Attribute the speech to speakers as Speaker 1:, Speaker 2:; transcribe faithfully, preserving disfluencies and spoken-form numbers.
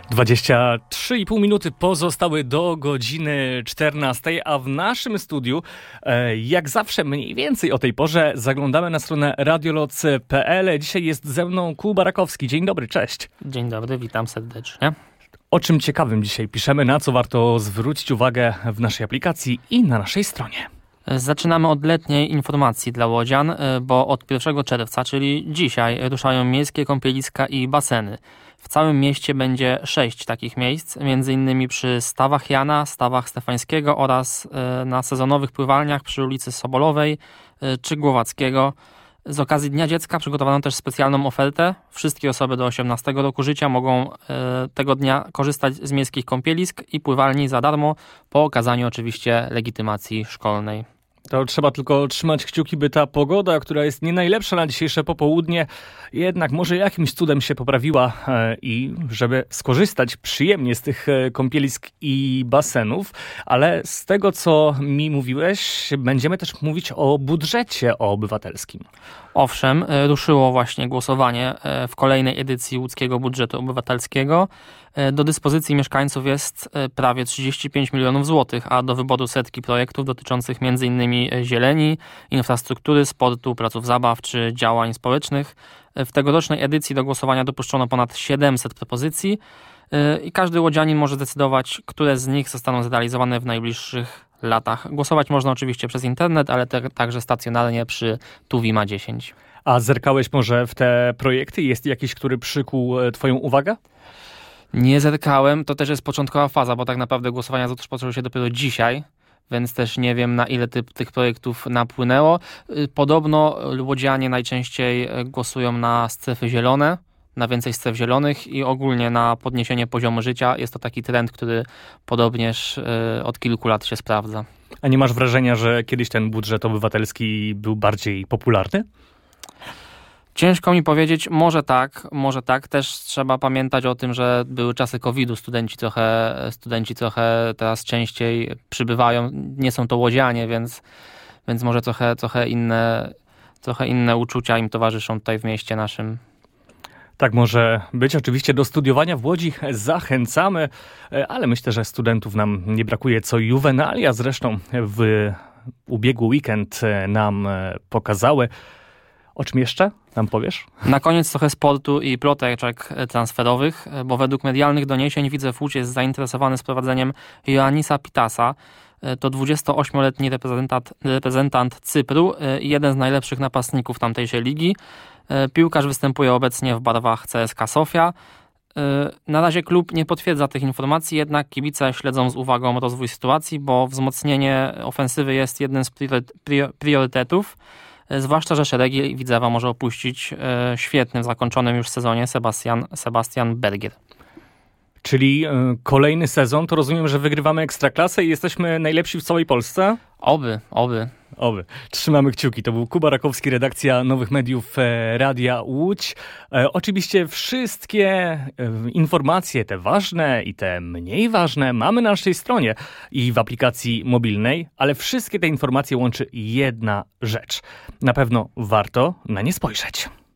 Speaker 1: dwadzieścia trzy i pół minuty pozostały do godziny czternastej, a w naszym studiu, jak zawsze mniej więcej o tej porze, zaglądamy na stronę radioloc kropka p l. Dzisiaj jest ze mną Kuba Rakowski. Dzień dobry, cześć.
Speaker 2: Dzień dobry, witam serdecznie.
Speaker 1: O czym ciekawym dzisiaj piszemy, na co warto zwrócić uwagę w naszej aplikacji i na naszej stronie?
Speaker 2: Zaczynamy od letniej informacji dla łodzian, bo od pierwszego czerwca, czyli dzisiaj, ruszają miejskie kąpieliska i baseny. W całym mieście będzie sześć takich miejsc, między innymi przy Stawach Jana, Stawach Stefańskiego oraz na sezonowych pływalniach przy ulicy Sobolowej czy Głowackiego. Z okazji Dnia Dziecka przygotowano też specjalną ofertę. Wszystkie osoby do osiemnastego roku życia mogą tego dnia korzystać z miejskich kąpielisk i pływalni za darmo, po okazaniu oczywiście legitymacji szkolnej.
Speaker 1: To trzeba tylko trzymać kciuki, by ta pogoda, która jest nie najlepsza na dzisiejsze popołudnie, jednak może jakimś cudem się poprawiła i żeby skorzystać przyjemnie z tych kąpielisk i basenów. Ale z tego, co mi mówiłeś, będziemy też mówić o budżecie obywatelskim.
Speaker 2: Owszem, ruszyło właśnie głosowanie w kolejnej edycji łódzkiego budżetu obywatelskiego. Do dyspozycji mieszkańców jest prawie trzydzieści pięć milionów złotych, a do wyboru setki projektów dotyczących m.in. zieleni, infrastruktury, sportu, placów zabaw czy działań społecznych. W tegorocznej edycji do głosowania dopuszczono ponad siedemset propozycji i każdy łodzianin może zdecydować, które z nich zostaną zrealizowane w najbliższych latach. Głosować można oczywiście przez internet, ale te, także stacjonarnie przy Tuwima dziesięć.
Speaker 1: A zerkałeś może w te projekty? Jest jakiś, który przykuł twoją uwagę?
Speaker 2: Nie zerkałem, to też jest początkowa faza, bo tak naprawdę głosowania rozpoczęły się dopiero dzisiaj, więc też nie wiem, na ile typ, tych projektów napłynęło. Podobno łodzianie najczęściej głosują na strefy zielone, na więcej stref zielonych i ogólnie na podniesienie poziomu życia. Jest to taki trend, który podobnież od kilku lat się sprawdza.
Speaker 1: A nie masz wrażenia, że kiedyś ten budżet obywatelski był bardziej popularny?
Speaker 2: Ciężko mi powiedzieć, może tak, może tak. Też trzeba pamiętać o tym, że były czasy kowida, studenci trochę, studenci trochę teraz częściej przybywają. Nie są to łodzianie, więc, więc może trochę, trochę, inne, trochę inne uczucia im towarzyszą tutaj w mieście naszym.
Speaker 1: Tak może być. Oczywiście do studiowania w Łodzi zachęcamy, ale myślę, że studentów nam nie brakuje co juwenalia. Zresztą w ubiegły weekend nam pokazały. O czym jeszcze nam powiesz?
Speaker 2: Na koniec trochę sportu i ploteczek transferowych, bo według medialnych doniesień Widzew Łódź jest zainteresowany sprowadzeniem Ioannisa Pitasa. To dwudziestoośmioletni reprezentant, reprezentant Cypru i jeden z najlepszych napastników tamtejszej ligi. Piłkarz występuje obecnie w barwach C S K A Sofia. Na razie klub nie potwierdza tych informacji, jednak kibice śledzą z uwagą rozwój sytuacji, bo wzmocnienie ofensywy jest jednym z priorytetów. Zwłaszcza, że szeregi Widzewa może opuścić e, świetnym, zakończonym już sezonie Sebastian, Sebastian Bergier.
Speaker 1: Czyli e, kolejny sezon, to rozumiem, że wygrywamy Ekstraklasę i jesteśmy najlepsi w całej Polsce?
Speaker 2: Oby, oby.
Speaker 1: Oby. Trzymamy kciuki. To był Kuba Rakowski, redakcja Nowych Mediów e, Radia Łódź. E, oczywiście wszystkie e, informacje, te ważne i te mniej ważne, mamy na naszej stronie i w aplikacji mobilnej, ale wszystkie te informacje łączy jedna rzecz. Na pewno warto na nie spojrzeć.